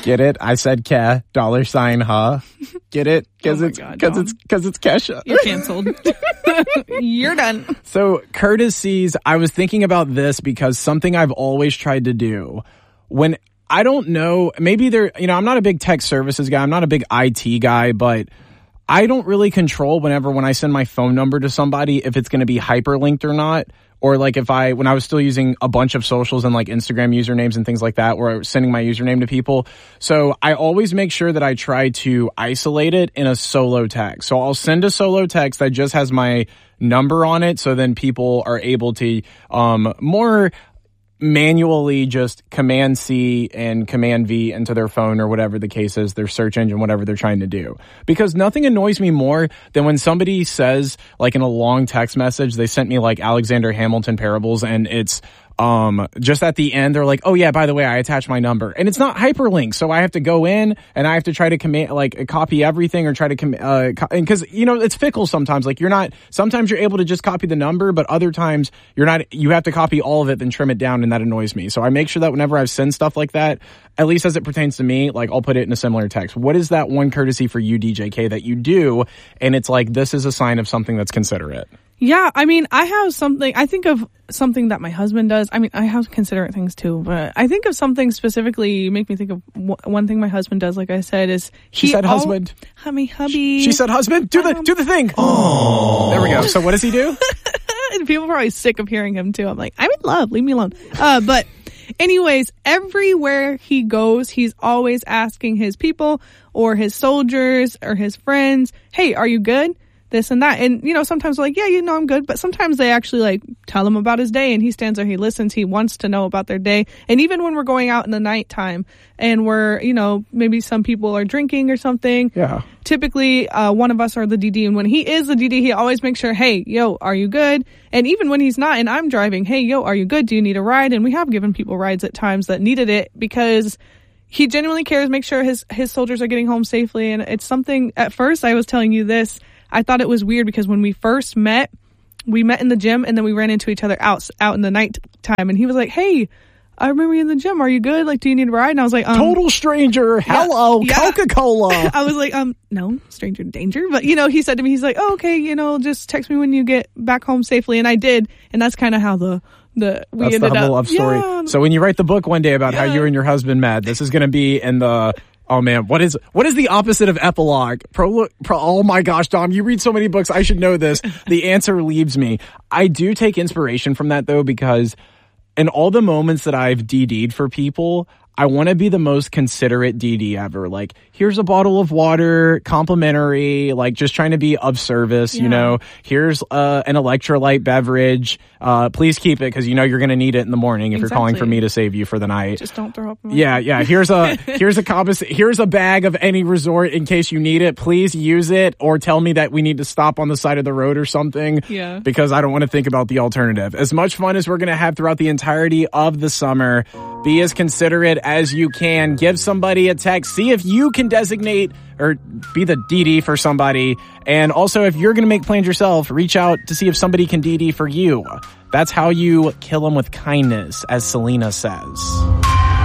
Get it? I said Ke, $ huh? Get it? Because it's Kesha. You're canceled. You're done. So courtesies, I was thinking about this because something I've always tried to do when I don't know, maybe I'm not a big tech services guy. I'm not a big IT guy, but I don't really control when I send my phone number to somebody if it's going to be hyperlinked or not. Or like when I was still using a bunch of socials and like Instagram usernames and things like that, where I was sending my username to people. So I always make sure that I try to isolate it in a solo text. So I'll send a solo text that just has my number on it. So then people are able to more manually just Command C and Command V into their phone or whatever the case is, their search engine, whatever they're trying to do. Because nothing annoys me more than when somebody says, like in a long text message, they sent me like Alexander Hamilton parables and it's just at the end, they're like, oh yeah, by the way, I attached my number and it's not hyperlinked. So I have to go in and I have to try to copy everything or try to, because it's fickle sometimes. Like sometimes you're able to just copy the number, but other times you have to copy all of it, then trim it down. And that annoys me. So I make sure that whenever I send stuff like that, at least as it pertains to me, like I'll put it in a similar text. What is that one courtesy for you, DJK, that you do? And it's like, this is a sign of something that's considerate. Yeah, I mean, I think of something that my husband does. I mean, I have considerate things too, but I think of something specifically, make me think of one thing my husband does, like I said, is She said husband. Hubby. She said husband. Do the thing. Oh. There we go. So what does he do? And people are probably sick of hearing him too. I'm like, I'm in love. Leave me alone. But anyways, everywhere he goes, he's always asking his people or his soldiers or his friends, hey, are you good? This and that. And, sometimes like, yeah, I'm good. But sometimes they actually like tell him about his day and he stands there, he listens, he wants to know about their day. And even when we're going out in the nighttime and we're, maybe some people are drinking or something. Yeah. Typically, one of us are the DD. And when he is the DD, he always makes sure, hey, yo, are you good? And even when he's not and I'm driving, hey, yo, are you good? Do you need a ride? And we have given people rides at times that needed it because he genuinely cares, make sure his soldiers are getting home safely. And it's something, at first I was telling you this, I thought it was weird because when we first met, we met in the gym and then we ran into each other out in the night time. And he was like, hey, I remember you in the gym. Are you good? Like, do you need a ride? And I was like, total stranger. Hello, yeah. Coca-Cola. I was like, no, stranger danger. But, he said to me, he's like, oh, okay, just text me when you get back home safely. And I did. And that's kind of how we that's ended the humble up. Love story. Yeah. So when you write the book one day about how you and your husband met, this is going to be in the... Oh man, what is the opposite of epilogue? Oh my gosh, Dom, you read so many books. I should know this. The answer leaves me. I do take inspiration from that though, because in all the moments that I've DD'd for people, I want to be the most considerate DD ever. Like, here's a bottle of water, complimentary, like just trying to be of service, Here's an electrolyte beverage. Please keep it because you're going to need it in the morning if you're calling for me to save you for the night. Just don't throw up. Yeah. Here's a bag of any resort in case you need it. Please use it or tell me that we need to stop on the side of the road or something. Yeah. Because I don't want to think about the alternative. As much fun as we're going to have throughout the entirety of the summer, be as considerate as you can. Give somebody a text. See if you can designate or be the DD for somebody. And also, if you're going to make plans yourself, reach out to see if somebody can DD for you. That's how you kill them with kindness, as Selena says.